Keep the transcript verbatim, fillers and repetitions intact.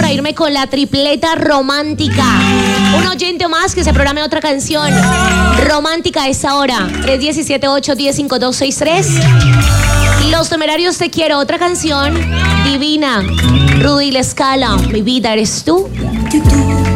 para irme con la tripleta romántica. Un oyente más que se programe otra canción romántica a esta hora. tres uno siete, ocho uno cero, cinco dos seis tres. Los Temerarios, Te Quiero. Otra canción divina. Rudy La Scala, Mi Vida Eres Tú.